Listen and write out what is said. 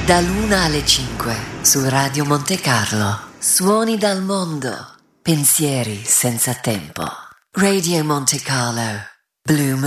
Da l'1 alle 5 su Radio Monte Carlo. Suoni dal mondo. Pensieri senza tempo. Radio Monte Carlo. Blue Moon.